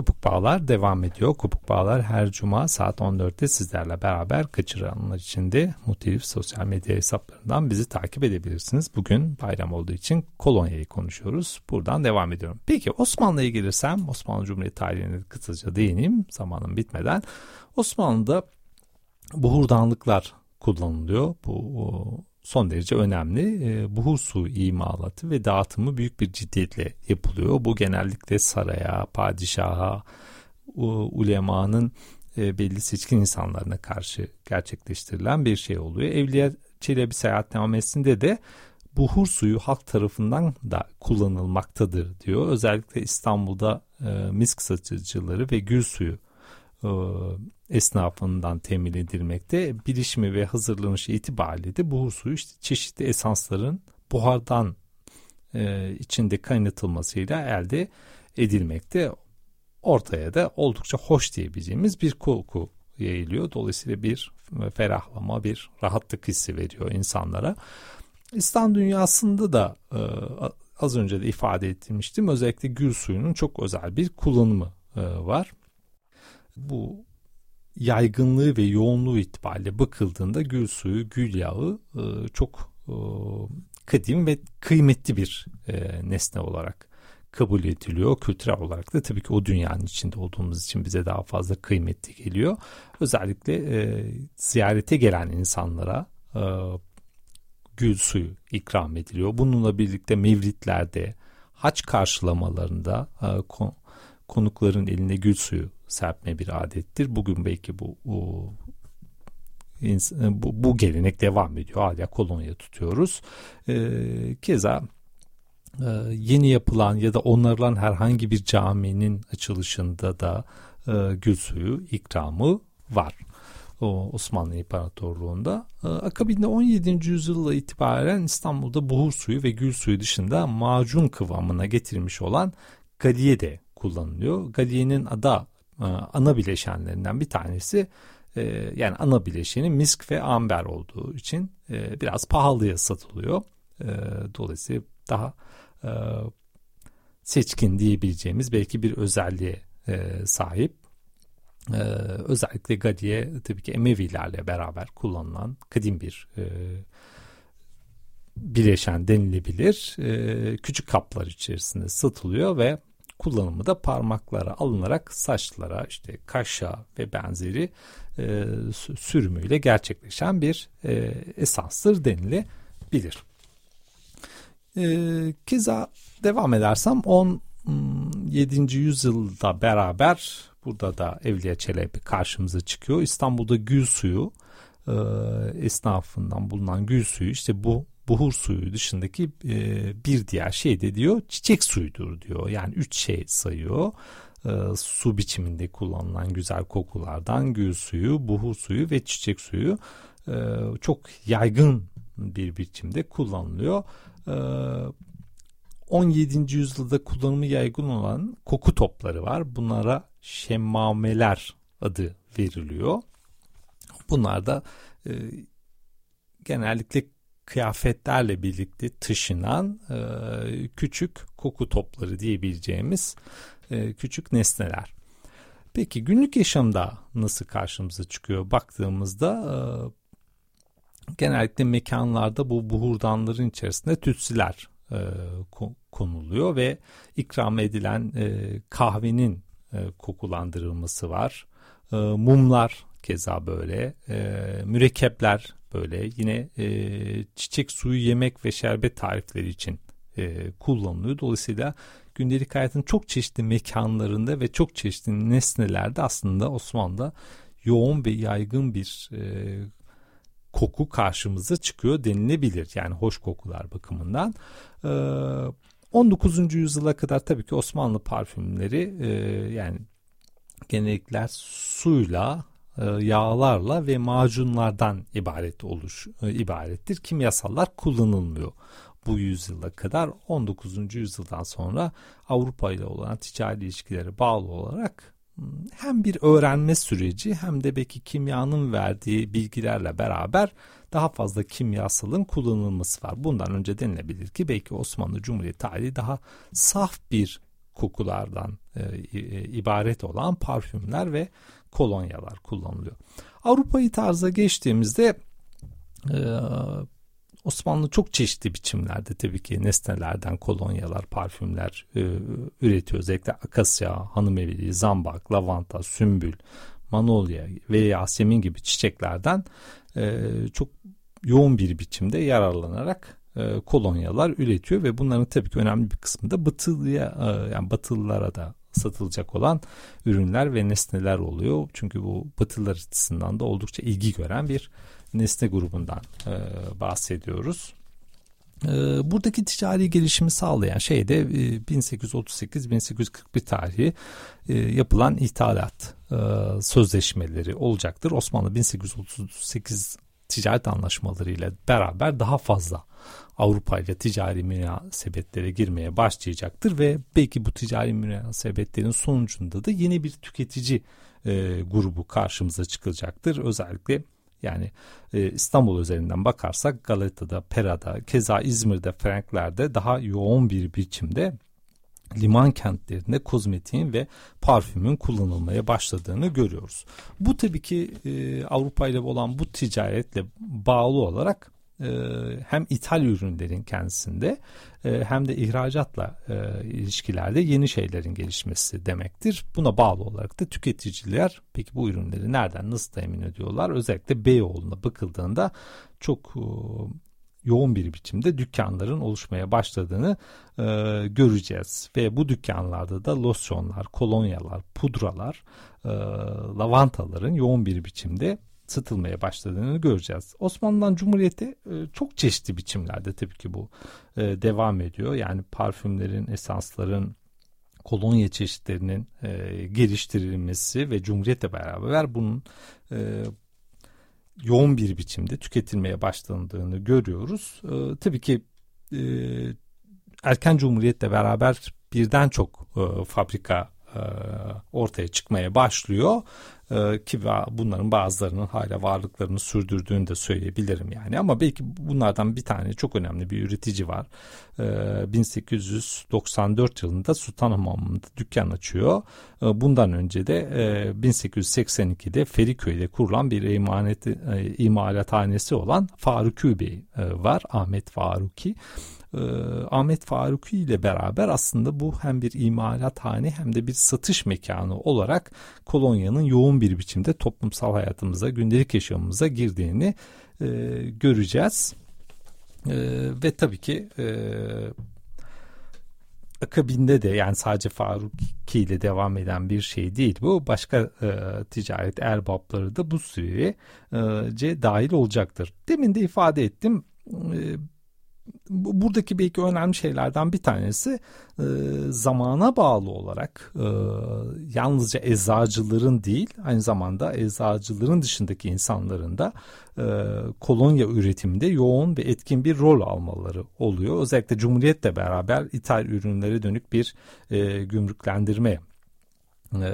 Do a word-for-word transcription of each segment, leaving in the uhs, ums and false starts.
Kopuk Bağlar devam ediyor. Kopuk Bağlar her cuma saat on dörtte sizlerle beraber, kaçıranlar için de muhtelif sosyal medya hesaplarından bizi takip edebilirsiniz. Bugün bayram olduğu için kolonyayı konuşuyoruz. Buradan devam ediyorum. Peki Osmanlı'ya gelirsem, Osmanlı Cumhuriyeti tarihine kısaca değineyim zamanım bitmeden. Osmanlı'da buhurdanlıklar kullanılıyor. Bu son derece önemli. E, buhur su imalatı ve dağıtımı büyük bir ciddiyetle yapılıyor. Bu genellikle saraya, padişaha, ulemanın e, belli seçkin insanlarına karşı gerçekleştirilen bir şey oluyor. Evliya Çelebi seyahatnamesinde de buhur suyu halk tarafından da kullanılmaktadır diyor. Özellikle İstanbul'da e, misk satıcıları ve gül suyu e, esnafından temin edilmekte. Bilişimi ve hazırlanışı itibariyle de buhur suyu işte çeşitli esansların buhardan e, içinde kaynatılmasıyla elde edilmekte. Ortaya da oldukça hoş diyebileceğimiz bir koku yayılıyor. Dolayısıyla bir ferahlama, bir rahatlık hissi veriyor insanlara. İslam dünyasında da e, az önce de ifade etmiştim. Özellikle gül suyunun çok özel bir kullanımı e, var. Bu yaygınlığı ve yoğunluğu itibariyle bakıldığında gül suyu, gül yağı e, çok e, kadim ve kıymetli bir e, nesne olarak kabul ediliyor. Kültürel olarak da tabii ki o dünyanın içinde olduğumuz için bize daha fazla kıymetli geliyor. Özellikle e, ziyarete gelen insanlara e, gül suyu ikram ediliyor. Bununla birlikte mevlitlerde, hac karşılamalarında e, kon, konukların eline gül suyu serpme bir adettir. Bugün belki bu bu, bu, bu gelenek devam ediyor. Hala kolonya tutuyoruz. E, keza e, yeni yapılan ya da onarılan herhangi bir caminin açılışında da e, gül suyu ikramı var. O Osmanlı İmparatorluğu'nda. E, akabinde on yedinci yüzyılla itibaren İstanbul'da buhur suyu ve gül suyu dışında macun kıvamına getirilmiş olan galiye de kullanılıyor. Galiyenin ada ana bileşenlerinden bir tanesi, yani ana bileşeni misk ve amber olduğu için biraz pahalıya satılıyor. Dolayısıyla daha seçkin diyebileceğimiz belki bir özelliğe sahip. Özellikle galiye tabii ki Emevilerle beraber kullanılan kadim bir bileşen denilebilir. Küçük kaplar içerisinde satılıyor ve kullanımı da parmaklara alınarak saçlara, işte kaşa ve benzeri e, sürümüyle gerçekleşen bir e, esanstır denilebilir. E, keza devam edersem on yedinci yüzyılda beraber burada da Evliya Çelebi karşımıza çıkıyor. İstanbul'da gül suyu e, esnafından bulunan gül suyu işte bu buhur suyu dışındaki e, bir diğer şey de diyor çiçek suyudur diyor. Yani üç şey sayıyor. E, su biçiminde kullanılan güzel kokulardan gül suyu, buhur suyu ve çiçek suyu e, çok yaygın bir biçimde kullanılıyor. E, on yedinci yüzyılda kullanımı yaygın olan koku topları var. Bunlara şemmameler adı veriliyor. Bunlar da e, genellikle kıyafetlerle birlikte taşınan e, küçük koku topları diyebileceğimiz e, küçük nesneler. Peki günlük yaşamda nasıl karşımıza çıkıyor? Baktığımızda e, genellikle mekanlarda bu buhurdanların içerisinde tütsüler e, konuluyor ve ikram edilen e, kahvenin e, kokulandırılması var. E, mumlar keza böyle, e, mürekkepler böyle, yine e, çiçek suyu, yemek ve şerbet tarifleri için e, kullanılıyor. Dolayısıyla gündelik hayatın çok çeşitli mekanlarında ve çok çeşitli nesnelerde aslında Osmanlı'da yoğun ve yaygın bir e, koku karşımıza çıkıyor denilebilir. Yani hoş kokular bakımından. E, on dokuzuncu yüzyıla kadar tabii ki Osmanlı parfümleri e, yani genellikle suyla, yağlarla ve macunlardan ibaret oluş ibarettir. Kimyasallar kullanılmıyor bu yüzyıla kadar. on dokuzuncu yüzyıldan sonra Avrupa ile olan ticari ilişkilere bağlı olarak hem bir öğrenme süreci hem de belki kimyanın verdiği bilgilerle beraber daha fazla kimyasalın kullanılması var. Bundan önce denilebilir ki belki Osmanlı Cumhuriyeti tarihi daha saf bir kokulardan e, ibaret olan parfümler ve kolonyalar kullanılıyor. Avrupa'yı tarza geçtiğimizde e, Osmanlı çok çeşitli biçimlerde tabii ki nesnelerden kolonyalar, parfümler e, üretiyor. Özellikle akasya, hanımeviliği, zambak, lavanta, sümbül, manolya ve yasemin gibi çiçeklerden e, çok yoğun bir biçimde yararlanarak e, kolonyalar üretiyor ve bunların tabii ki önemli bir kısmı da batılıya e, yani batılılara da satılacak olan ürünler ve nesneler oluyor. Çünkü bu batılılar açısından da oldukça ilgi gören bir nesne grubundan e, bahsediyoruz. E, buradaki ticari gelişimi sağlayan şey de e, bin sekiz yüz otuz sekiz bin sekiz yüz kırk bir tarihi e, yapılan ithalat e, sözleşmeleri olacaktır. Osmanlı bin sekiz yüz otuz sekiz ticaret anlaşmaları ile beraber daha fazla Avrupa ile ticari münasebetlere girmeye başlayacaktır ve belki bu ticari münasebetlerin sonucunda da yeni bir tüketici e, grubu karşımıza çıkacaktır. Özellikle yani e, İstanbul üzerinden bakarsak Galata'da, Pera'da, keza İzmir'de, Frankler'de daha yoğun bir biçimde liman kentlerinde kozmetiğin ve parfümün kullanılmaya başladığını görüyoruz. Bu tabii ki e, Avrupa ile olan bu ticaretle bağlı olarak e, hem ithal ürünlerin kendisinde e, hem de ihracatla e, ilişkilerde yeni şeylerin gelişmesi demektir. Buna bağlı olarak da tüketiciler peki bu ürünleri nereden nasıl temin ediyorlar? Özellikle Beyoğlu'na bakıldığında çok e, yoğun bir biçimde dükkanların oluşmaya başladığını e, göreceğiz. Ve bu dükkanlarda da losyonlar, kolonyalar, pudralar, e, lavantaların yoğun bir biçimde satılmaya başladığını göreceğiz. Osmanlı'dan Cumhuriyet'e e, çok çeşitli biçimlerde tabii ki bu e, devam ediyor. Yani parfümlerin, esansların, kolonya çeşitlerinin e, geliştirilmesi ve Cumhuriyet'le beraber bunun e, yoğun bir biçimde tüketilmeye başlandığını görüyoruz. Ee, tabii ki e, erken Cumhuriyet'le beraber birden çok e, fabrika e, ortaya çıkmaya başlıyor. E, ki bunların bazılarının hala varlıklarını sürdürdüğünü de söyleyebilirim yani. Ama belki bunlardan bir tane çok önemli bir üretici var. E, bin sekiz yüz doksan dört yılında Sultanhamam'da dükkan açıyor. E, bundan önce de e, bin sekiz yüz seksen ikide Feriköy'de kurulan bir imanet, e, imalathanesi olan Faruki Bey e, var. Ahmet Faruki. Ahmet Faruki ile beraber aslında bu hem bir imalathane hem de bir satış mekanı olarak kolonyanın yoğun bir biçimde toplumsal hayatımıza, gündelik yaşamımıza girdiğini e, göreceğiz. E, ve tabii ki e, akabinde de yani sadece Faruki ile devam eden bir şey değil bu. Başka e, ticaret erbapları da bu sürece dahil olacaktır. Demin de ifade ettim. E, Buradaki belki önemli şeylerden bir tanesi e, zamana bağlı olarak e, yalnızca eczacıların değil aynı zamanda eczacıların dışındaki insanların da e, kolonya üretiminde yoğun ve etkin bir rol almaları oluyor. Özellikle Cumhuriyet'le beraber ithal ürünlere dönük bir e, gümrüklendirme e,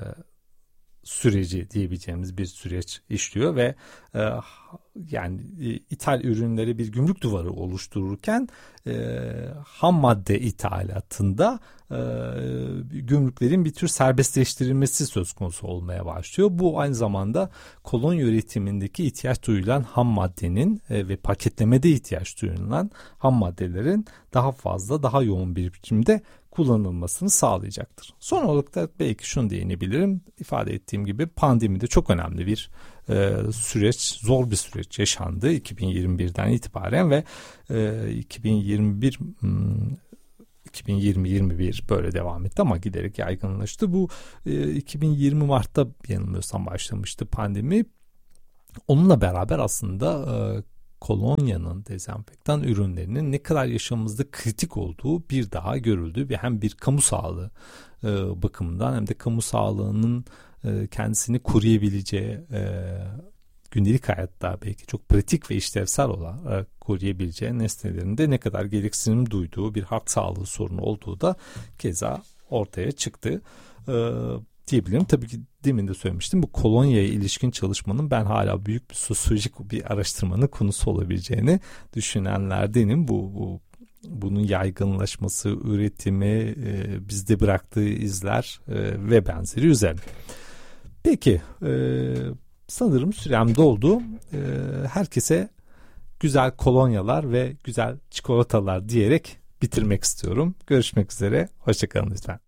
süreci diyebileceğimiz bir süreç işliyor ve e, yani e, ithal ürünleri bir gümrük duvarı oluştururken e, ham madde ithalatında e, gümrüklerin bir tür serbestleştirilmesi söz konusu olmaya başlıyor. Bu aynı zamanda kolonya üretimindeki ihtiyaç duyulan ham maddenin e, ve paketlemede ihtiyaç duyulan ham maddelerin daha fazla daha yoğun bir biçimde kullanılmasını sağlayacaktır. Son olarak da belki şunu değinebilirim. İfade ettiğim gibi pandemide çok önemli bir e, süreç, zor bir süreç yaşandı iki bin yirmi birden itibaren ve e, iki bin yirmi bir hmm, iki bin yirmi yirmi bir böyle devam etti ama giderek yaygınlaştı. Bu e, iki bin yirmi Mart'ta yanılmıyorsam başlamıştı pandemi. Onunla beraber aslında e, kolonyanın, dezenfektan ürünlerinin ne kadar yaşamımızda kritik olduğu bir daha görüldü ve hem bir kamu sağlığı e, bakımından hem de kamu sağlığının e, kendisini koruyabileceği e, gündelik hayatta belki çok pratik ve işlevsel olarak koruyabileceği nesnelerinde ne kadar gereksinim duyduğu bir halk sağlığı sorunu olduğu da keza ortaya çıktı e, diyebilirim. Tabii ki demin de söylemiştim, bu kolonyaya ilişkin çalışmanın ben hala büyük bir sosyolojik bir araştırmanın konusu olabileceğini düşünenlerdenim. Bu, bu bunun yaygınlaşması, üretimi, e, bizde bıraktığı izler e, ve benzeri üzerine. Peki, e, sanırım sürem doldu. E, herkese güzel kolonyalar ve güzel çikolatalar diyerek bitirmek istiyorum. Görüşmek üzere, hoşçakalın lütfen.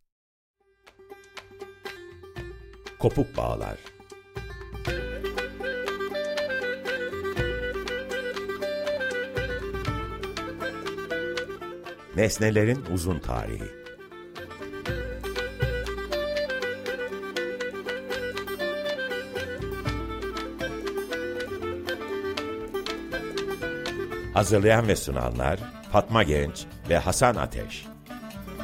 Kopuk bağlar. Nesnelerin uzun tarihi. Hazırlayan ve sunanlar Fatma Genç ve Hasan Ateş.